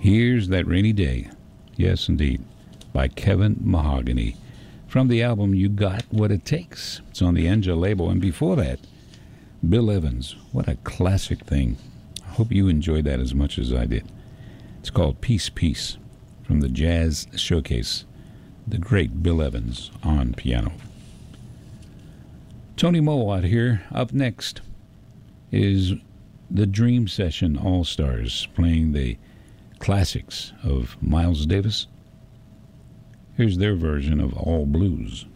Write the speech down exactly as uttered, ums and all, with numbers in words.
Here's That Rainy Day. Yes, indeed. By Kevin Mahogany. From the album You Got What It Takes. It's on the Enja label. And before that, Bill Evans. What a classic thing. I hope you enjoyed that as much as I did. It's called Peace, Peace. From the Jazz Showcase. The great Bill Evans on piano. Tony Mowat here. Up next is the Dream Session All-Stars playing the classics of Miles Davis. Here's their version of All Blues.